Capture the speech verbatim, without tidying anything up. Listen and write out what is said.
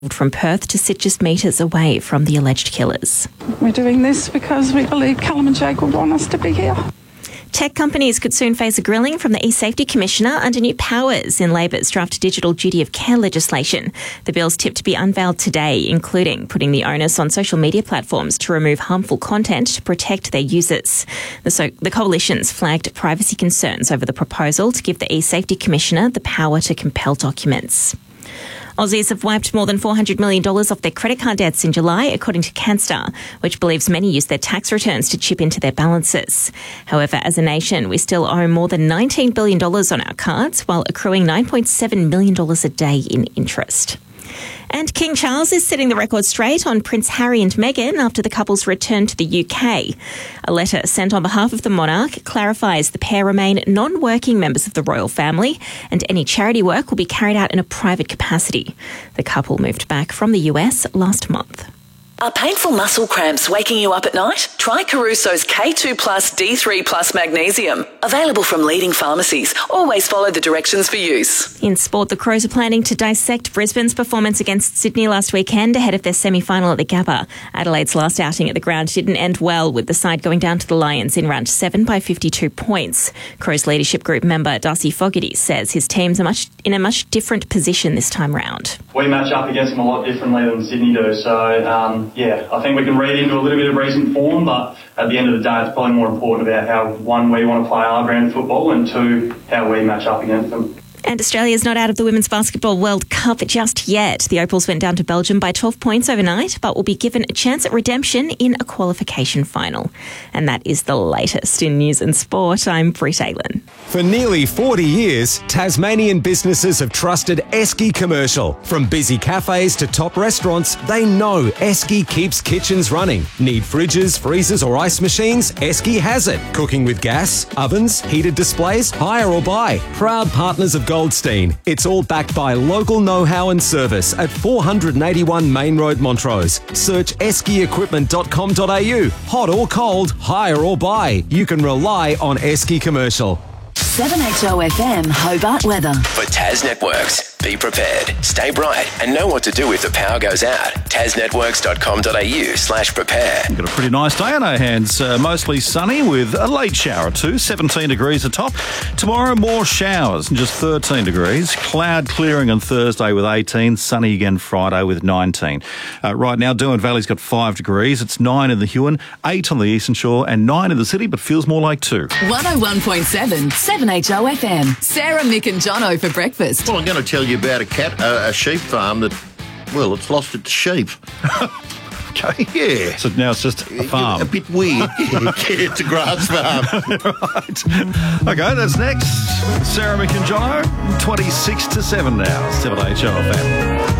from Perth to sit just metres away from the alleged killers. We're doing this because we believe Callum and Jake would want us to be here. Tech companies could soon face a grilling from the e-Safety Commissioner under new powers in Labor's draft digital duty of care legislation. The bill's tipped to be unveiled today, including putting the onus on social media platforms to remove harmful content to protect their users. The, so- the coalition's flagged privacy concerns over the proposal to give the e-Safety Commissioner the power to compel documents. Aussies have wiped more than four hundred million dollars off their credit card debts in July, according to Canstar, which believes many use their tax returns to chip into their balances. However, as a nation, we still owe more than nineteen billion dollars on our cards, while accruing nine point seven million dollars a day in interest. And King Charles is setting the record straight on Prince Harry and Meghan after the couple's return to the U K. A letter sent on behalf of the monarch clarifies the pair remain non-working members of the royal family and any charity work will be carried out in a private capacity. The couple moved back from the U S last month. Are painful muscle cramps waking you up at night? Try Caruso's K two plus D three plus Magnesium. Available from leading pharmacies. Always follow the directions for use. In sport, the Crows are planning to dissect Brisbane's performance against Sydney last weekend ahead of their semi-final at the Gabba. Adelaide's last outing at the ground didn't end well, with the side going down to the Lions in round seven by fifty-two points. Crows leadership group member Darcy Fogarty says his team's are much in a much different position this time round. We match up against them a lot differently than Sydney do, so um, yeah, I think we can read into a little bit of recent form, but at the end of the day, it's probably more important about how, one, we want to play our brand of football, and two, how we match up against them. And Australia's not out of the Women's Basketball World Cup just yet. The Opals went down to Belgium by twelve points overnight, but will be given a chance at redemption in a qualification final. And that is the latest in news and sport. I'm Britt Aylan. For nearly forty years, Tasmanian businesses have trusted Esky Commercial. From busy cafes to top restaurants, they know Esky keeps kitchens running. Need fridges, freezers or ice machines? Esky has it. Cooking with gas, ovens, heated displays, hire or buy. Proud partners of Goldstein. It's all backed by local know-how and service at four eighty-one Main Road, Montrose. Search esky equipment dot com dot a u. Hot or cold, hire or buy. You can rely on Esky Commercial. seven H O F M Hobart weather. For Tas Networks, be prepared, stay bright and know what to do if the power goes out. tas networks dot com dot a u slash prepare. We've got a pretty nice day on our hands. Uh, mostly sunny with a late shower or two. seventeen degrees atop. Tomorrow, more showers and just thirteen degrees. Cloud clearing on Thursday with eighteen. Sunny again Friday with nineteen. Uh, right now, Derwent Valley's got five degrees. It's nine in the Huon, eight on the Eastern Shore and nine in the city, but feels more like two. one oh one point seven, seven H O F M. Sarah, Mick and Jono for breakfast. Well, I'm going to tell you about a cat, uh, a sheep farm that, well, it's lost its sheep. Okay. Yeah. So now it's just a farm. A bit weird. Yeah, it's a grass farm. Right. Okay, that's next. Sarah, Mick and Jono, twenty-six to seven now. seven H O F M.